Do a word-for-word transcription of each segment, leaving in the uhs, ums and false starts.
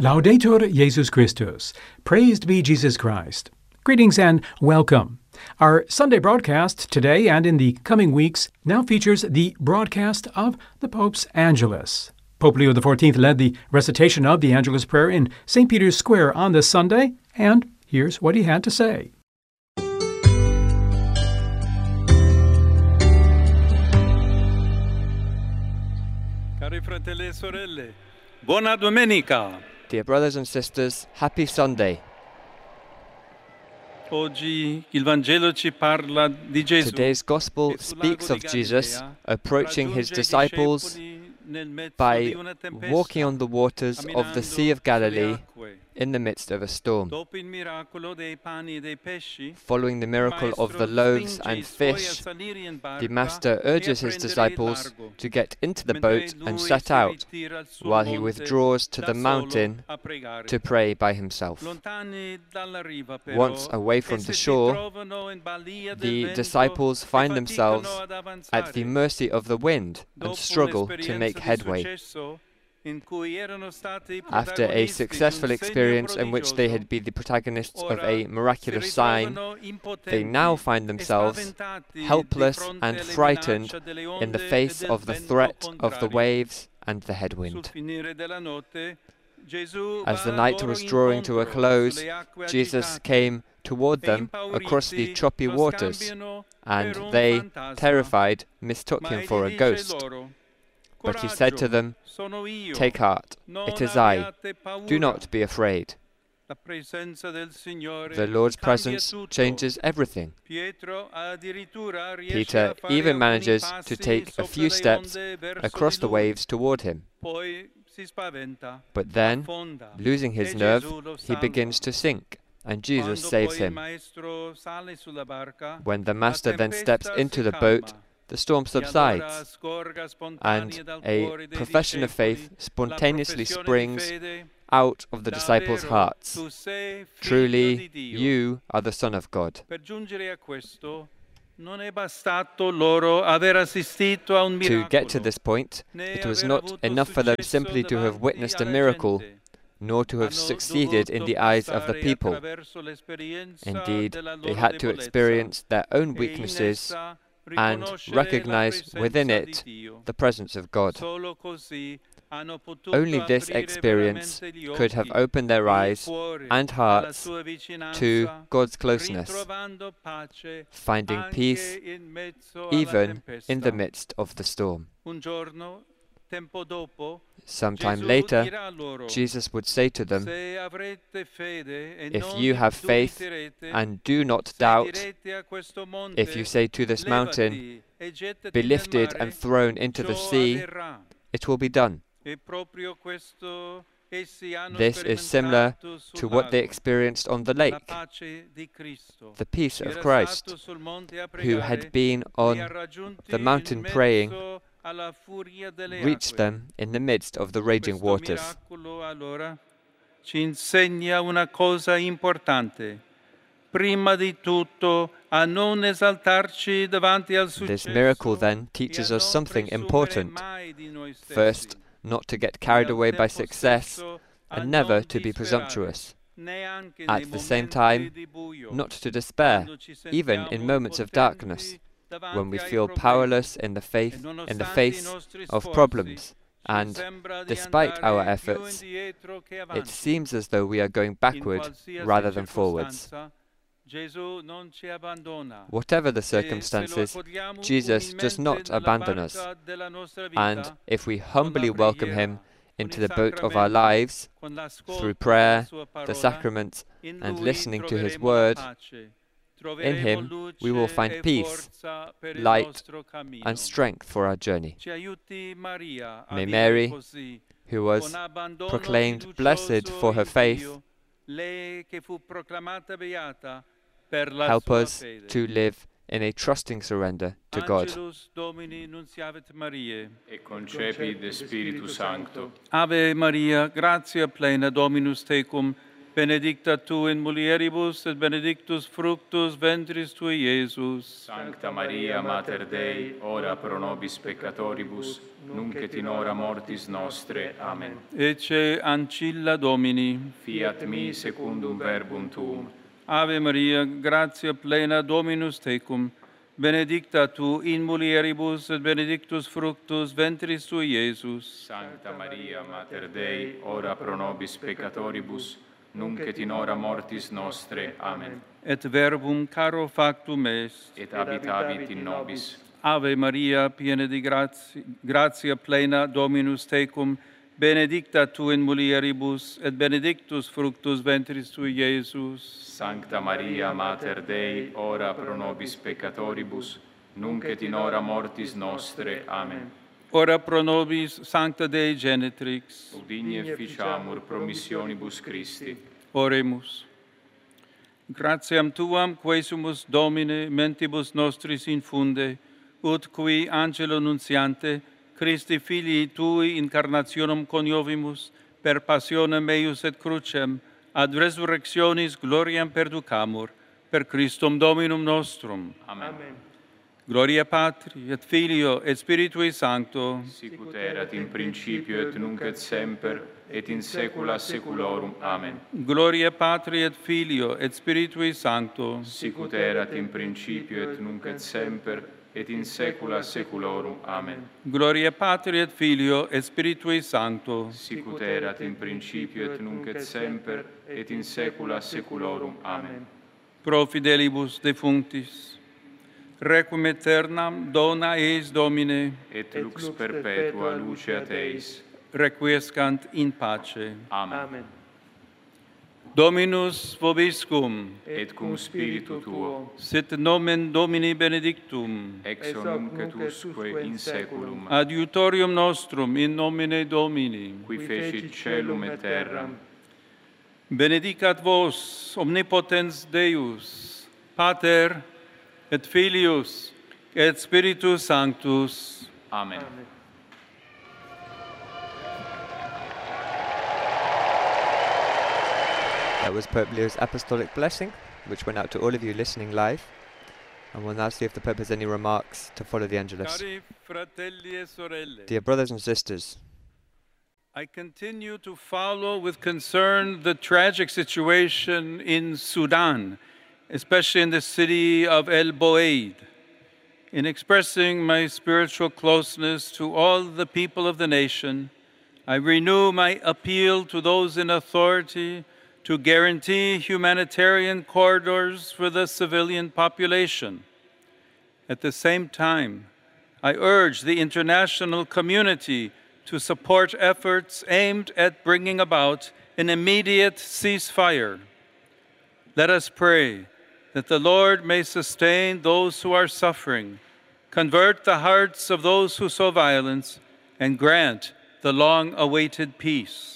Laudetur Jesus Christus. Praised be Jesus Christ. Greetings and welcome. Our Sunday broadcast today and in the coming weeks now features the broadcast of the Pope's Angelus. Pope Leo the fourteenth led the recitation of the Angelus prayer in Saint Peter's Square on this Sunday, and here's what he had to say. Cari fratelli e sorelle, buona domenica. Dear brothers and sisters, happy Sunday. Oggi il Vangelo ci parla di Gesù. Today's Gospel speaks of Jesus approaching his disciples by walking on the waters of the Sea of Galilee in the midst of a storm. Following the miracle of the loaves and fish, the Master urges his disciples to get into the boat and set out, while he withdraws to the mountain to pray by himself. Once away from the shore, the disciples find themselves at the mercy of the wind and struggle to make headway. After a successful experience in which they had been the protagonists of a miraculous sign, they now find themselves helpless and frightened in the face of the threat of the waves and the headwind. As the night was drawing to a close, Jesus came toward them across the choppy waters, and they, terrified, mistook him for a ghost. But he said to them, "Take heart, it is I. Do not be afraid." The Lord's presence changes everything. Peter even manages to take a few steps across the waves toward him. But then, losing his nerve, he begins to sink, and Jesus saves him. When the Master then steps into the boat, the storm subsides, and a profession of faith spontaneously springs out of the disciples' hearts. Truly, you are the Son of God. To get to this point, it was not enough for them simply to have witnessed a miracle, nor to have succeeded in the eyes of the people. Indeed, they had to experience their own weaknesses and recognize within it the presence of God. Only this experience could have opened their eyes and hearts to God's closeness, finding peace even in the midst of the storm. Sometime later, Jesus would say to them, "If you have faith and do not doubt, if you say to this mountain, 'Be lifted and thrown into the sea,' it will be done." This is similar to what they experienced on the lake. The peace of Christ, who had been on the mountain praying, reached them in the midst of the raging waters. Ci insegna una cosa importante. Prima di tutto, a non esaltarci davanti al successo. This miracle then teaches us something important. First, not to get carried away by success, and never to be presumptuous. At the same time, not to despair, even in moments of darkness, when we feel powerless in the faith, in the face of problems, and despite our efforts, it seems as though we are going backward rather than forwards. Whatever the circumstances, Jesus does not abandon us, and if we humbly welcome him into the boat of our lives, through prayer, the sacraments, and listening to his word, in him we will find peace, light, and strength for our journey. May Mary, who was proclaimed blessed for her faith, help us to live in a trusting surrender to God. E concepi de Spiritu Sancto. Ave Maria, gratia plena, Dominus tecum, benedicta tu in mulieribus, et benedictus fructus ventris tui, Iesus. Sancta Maria, Mater Dei, ora pro nobis peccatoribus, nunc et in hora mortis nostre. Amen. Ecce ancilla Domini. Fiat mi secundum verbum tuum. Ave Maria, gratia plena Dominus tecum, benedicta tu in mulieribus, et benedictus fructus ventris tui, Iesus. Sancta Maria, Mater Dei, ora pro nobis peccatoribus, nunc et in hora mortis nostre. Amen. Et verbum caro factum est, Et habitavit in nobis. Ave Maria, piena di gratia, gratia plena Dominus tecum, benedicta tu in mulieribus, et benedictus fructus ventris tui, Iesus. Sancta Maria, Mater Dei, ora pro nobis peccatoribus, nunc et in hora mortis nostre. Amen. Ora pro nobis, Sancta Dei Genetrix. Udigne ficiamur promissionibus Christi. Oremus. Gratiam Tuam, quae sumus Domine, mentibus nostris infunde, ut qui angelo nunciante, Christi Filii Tui incarnationem coniovimus, per passionem eius et crucem, ad resurrectionis gloriam perducamur, per Christum Dominum nostrum. Amen. Amen. Gloria Patri, et Filio, et Spiritui Sancto, sicut erat in principio et nunc et semper, et in saecula saeculorum. Amen. Gloria Patri, et Filio, et Spiritui Sancto, sicut erat in principio et nunc et semper, et in saecula saeculorum. Amen. Gloria Patri, et Filio, et Spiritui Sancto, sicut erat in principio et nunc et semper, et in saecula saeculorum. Amen. Pro fidelibus defunctis, requiem aeternam dona eis Domine, et lux perpetua luceat eis. Requiescant in pace. Amen. Amen. Dominus vobiscum, et cum spiritu tuo, sit nomen Domini benedictum, ex nunc et usque in saeculum, adiutorium nostrum in nomine Domini, qui fecit caelum et terram. Benedicat vos, omnipotens Deus, Pater, et Filius, et Spiritus Sanctus. Amen. Amen. That was Pope Leo's apostolic blessing, which went out to all of you listening live. And we'll now see if the Pope has any remarks to follow the Angelus. Cari fratelli e sorelle, Dear brothers and sisters, I continue to follow with concern the tragic situation in Sudan, especially in the city of El Boeid. In expressing my spiritual closeness to all the people of the nation, I renew my appeal to those in authority to guarantee humanitarian corridors for the civilian population. At the same time, I urge the international community to support efforts aimed at bringing about an immediate ceasefire. Let us pray that the Lord may sustain those who are suffering, convert the hearts of those who sow violence, and grant the long-awaited peace.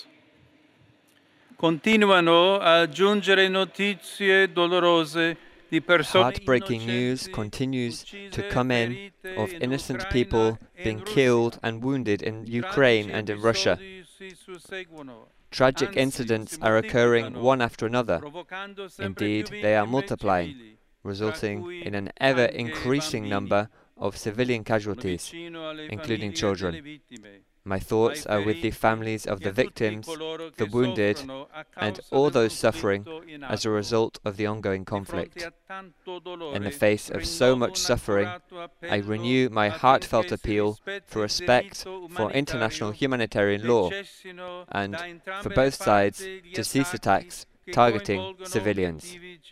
Continuano a giungere notizie dolorose di persone heartbreaking news continues to come in of innocent people being killed and wounded in Ukraine and in Russia. Tragic incidents are occurring one after another. Indeed, they are multiplying, resulting in an ever-increasing number of civilian casualties, including children. My thoughts are with the families of the victims, the wounded, and all those suffering as a result of the ongoing conflict. In the face of so much suffering, I renew my heartfelt appeal for respect for international humanitarian law and for both sides to cease attacks targeting civilians.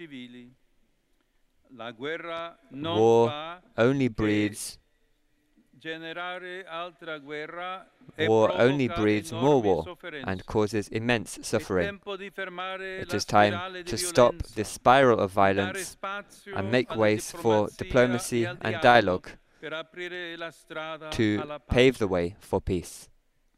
War only breeds War only breeds more war and causes immense suffering. It is time to stop this spiral of violence and make ways for diplomacy and dialogue to pave the way for peace.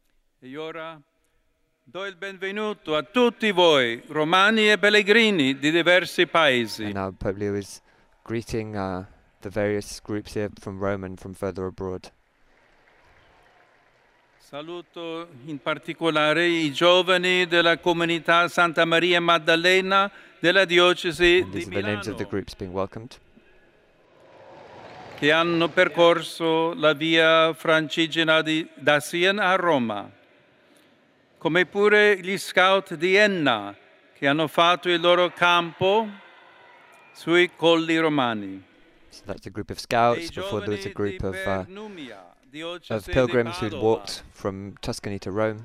Do il benvenuto a tutti voi, romani e pellegrini di diversi paesi. And now Pope Leo is greeting uh, the various groups here from Rome and from further abroad. Saluto in particolare i giovani della comunità Santa Maria Maddalena della diocesi And di these are the names of the Milano, groups being welcomed. che hanno percorso la via Francigena di, da Siena a Roma, come pure gli scout di Enna, che hanno fatto il loro campo sui colli romani. So that's a group of E i scouts. Before there was a giovani group di of, uh, Vernumia, of diocesi di pilgrims who'd Padova. walked from Tuscany to Rome.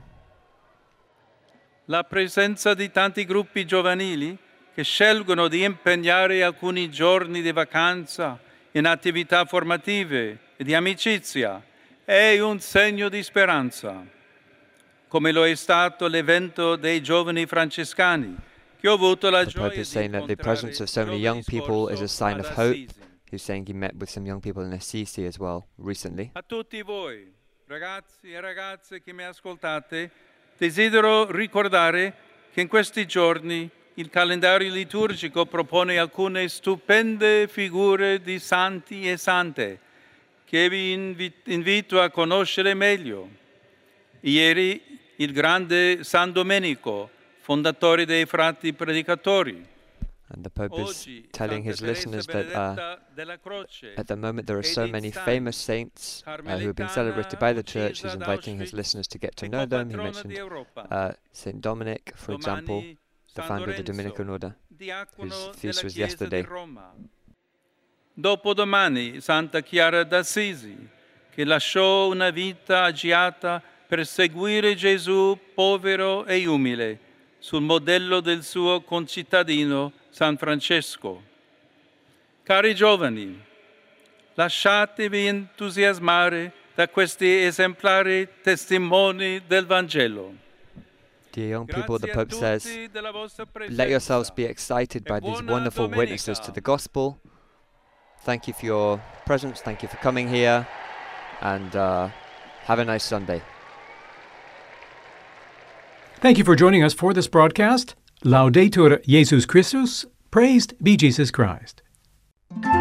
La presenza di tanti gruppi giovanili che scelgono di impegnare alcuni giorni di vacanza in attività formative e di amicizia è un segno di speranza, come lo è stato l'evento dei giovani francescani, che ho avuto la The gioia Pope is di saying that the incontrare presence of so many giovedì young people is a scorso sign ad of hope. Assisi. He's saying he met with some young people in Assisi as well recently. A tutti voi, ragazzi e ragazze che mi ascoltate, desidero ricordare che in questi giorni il calendario liturgico propone alcune stupende figure di santi e sante che vi invi- invito a conoscere meglio. Ieri il grande San Domenico, fondatore dei frati predicatori. And the Pope is Oggi telling Santa his Teresa listeners that uh, Benedetta della Croce. at the moment there are so many Edith famous Stein, saints uh, who have been celebrated by the Church. He's uccisa ad inviting his Auschwitz listeners to get to e know them. He copatrona mentioned di Europa. uh, Saint Dominic, for example, Domani the San founder of the Lorenzo, Dominican Order, diacono whose feast della was Chiesa yesterday. di Roma. Dopodomani Santa Chiara d'Assisi, che lasciò una vita agiata per seguire Gesù povero e umile, sul modello del suo concittadino San Francesco. Cari giovani, lasciatevi entusiasmare da questi esemplari testimoni del Vangelo. Dear young people, the Grazie a Pope says, tutti della vostra let yourselves presenza. be excited by E these buona wonderful domenica. witnesses to the gospel. Thank you for your presence. Thank you for coming here. And uh, have a nice Sunday. Thank you for joining us for this broadcast. Laudetur Jesus Christus. Praised be Jesus Christ.